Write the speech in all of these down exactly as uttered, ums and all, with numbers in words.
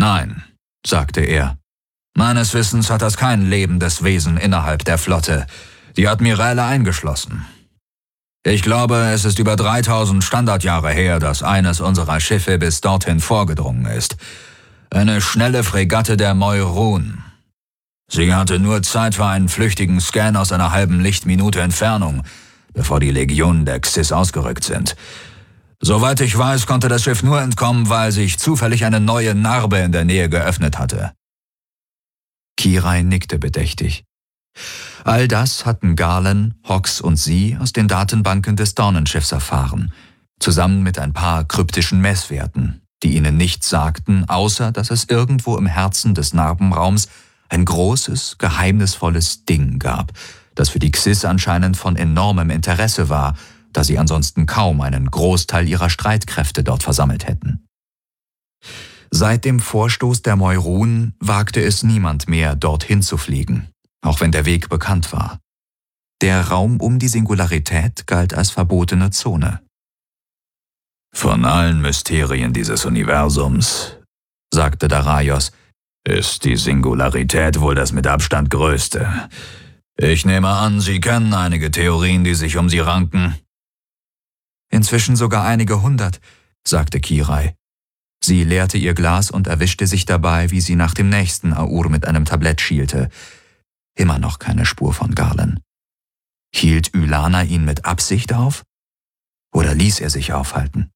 »Nein«, sagte er. »Meines Wissens hat das kein lebendes Wesen innerhalb der Flotte, die Admiräle eingeschlossen. Ich glaube, es ist über dreitausend Standardjahre her, dass eines unserer Schiffe bis dorthin vorgedrungen ist. Eine schnelle Fregatte der Moirun. Sie hatte nur Zeit für einen flüchtigen Scan aus einer halben Lichtminute Entfernung, bevor die Legionen der Xys ausgerückt sind. Soweit ich weiß, konnte das Schiff nur entkommen, weil sich zufällig eine neue Narbe in der Nähe geöffnet hatte.« Kirai nickte bedächtig. All das hatten Galen, Hox und sie aus den Datenbanken des Dornenschiffs erfahren, zusammen mit ein paar kryptischen Messwerten, die ihnen nichts sagten, außer dass es irgendwo im Herzen des Narbenraums ein großes, geheimnisvolles Ding gab, das für die Xys anscheinend von enormem Interesse war, da sie ansonsten kaum einen Großteil ihrer Streitkräfte dort versammelt hätten. Seit dem Vorstoß der Moirun wagte es niemand mehr, dorthin zu fliegen, auch wenn der Weg bekannt war. Der Raum um die Singularität galt als verbotene Zone. »Von allen Mysterien dieses Universums«, sagte Daraios, »ist die Singularität wohl das mit Abstand größte. Ich nehme an, Sie kennen einige Theorien, die sich um sie ranken.« »Inzwischen sogar einige hundert«, sagte Kirai. Sie leerte ihr Glas und erwischte sich dabei, wie sie nach dem nächsten Aur mit einem Tablett schielte. Immer noch keine Spur von Galen. Hielt Ylana ihn mit Absicht auf? Oder ließ er sich aufhalten?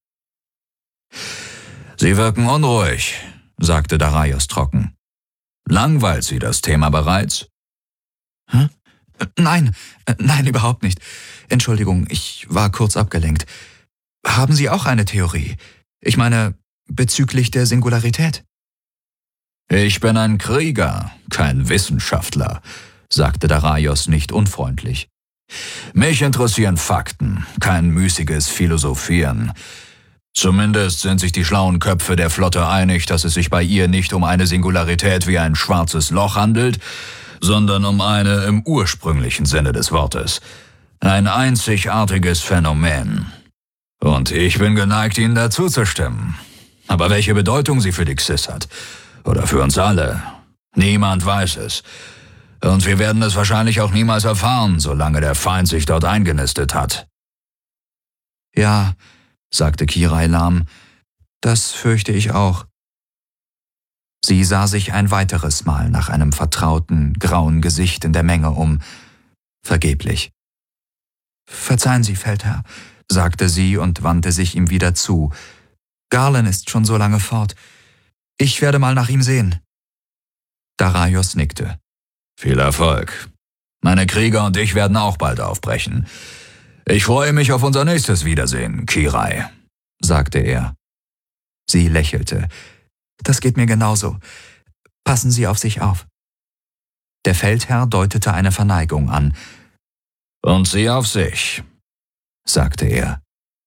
»Sie wirken unruhig«, sagte Daraios trocken. »Langweilt Sie das Thema bereits?« Hä? »Nein, nein, überhaupt nicht. Entschuldigung, ich war kurz abgelenkt. Haben Sie auch eine Theorie? Ich meine, bezüglich der Singularität?« »Ich bin ein Krieger, kein Wissenschaftler«, sagte Daraios nicht unfreundlich. »Mich interessieren Fakten, kein müßiges Philosophieren. Zumindest sind sich die schlauen Köpfe der Flotte einig, dass es sich bei ihr nicht um eine Singularität wie ein schwarzes Loch handelt, sondern um eine im ursprünglichen Sinne des Wortes. Ein einzigartiges Phänomen. Und ich bin geneigt, Ihnen dazu zu stimmen. Aber welche Bedeutung sie für die Xys hat, oder für uns alle, niemand weiß es. Und wir werden es wahrscheinlich auch niemals erfahren, solange der Feind sich dort eingenistet hat.« »Ja«, sagte Kirai lahm, »das fürchte ich auch.« Sie sah sich ein weiteres Mal nach einem vertrauten, grauen Gesicht in der Menge um. Vergeblich. »Verzeihen Sie, Feldherr«, sagte sie und wandte sich ihm wieder zu. »Galen ist schon so lange fort. Ich werde mal nach ihm sehen.« Daraios nickte. »Viel Erfolg. Meine Krieger und ich werden auch bald aufbrechen. Ich freue mich auf unser nächstes Wiedersehen, Kirai«, sagte er. Sie lächelte. »Das geht mir genauso. Passen Sie auf sich auf.« Der Feldherr deutete eine Verneigung an. »Und Sie auf sich«, sagte er.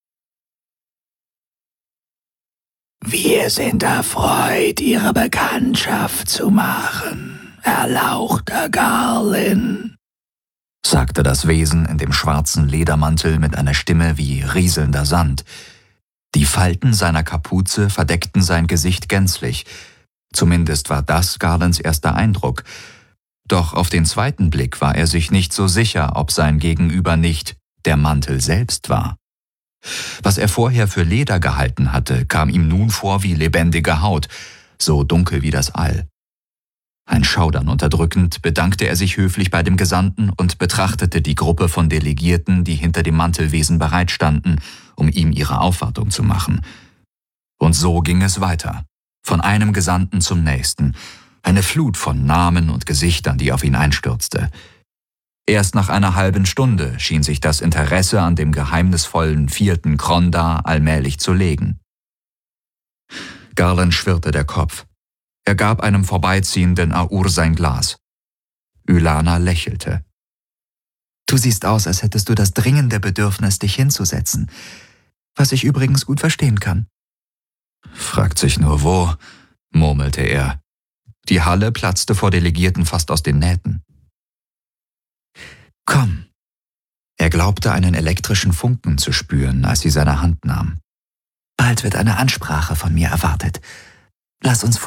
»Wir sind erfreut, Ihre Bekanntschaft zu machen, erlauchter Garlin«, sagte das Wesen in dem schwarzen Ledermantel mit einer Stimme wie rieselnder Sand. Die Falten seiner Kapuze verdeckten sein Gesicht gänzlich. Zumindest war das Garlins erster Eindruck. Doch auf den zweiten Blick war er sich nicht so sicher, ob sein Gegenüber nicht der Mantel selbst war. Was er vorher für Leder gehalten hatte, kam ihm nun vor wie lebendige Haut, so dunkel wie das All. Ein Schaudern unterdrückend bedankte er sich höflich bei dem Gesandten und betrachtete die Gruppe von Delegierten, die hinter dem Mantelwesen bereitstanden, um ihm ihre Aufwartung zu machen. Und so ging es weiter, von einem Gesandten zum nächsten, eine Flut von Namen und Gesichtern, die auf ihn einstürzte. Erst nach einer halben Stunde schien sich das Interesse an dem geheimnisvollen vierten Kronda allmählich zu legen. Garland schwirrte der Kopf. Er gab einem vorbeiziehenden Aur sein Glas. Ylana lächelte. »Du siehst aus, als hättest du das dringende Bedürfnis, dich hinzusetzen, was ich übrigens gut verstehen kann.« »Fragt sich nur wo«, murmelte er. Die Halle platzte vor Delegierten fast aus den Nähten. »Komm.« Er glaubte, einen elektrischen Funken zu spüren, als sie seine Hand nahm. »Bald wird eine Ansprache von mir erwartet. Lass uns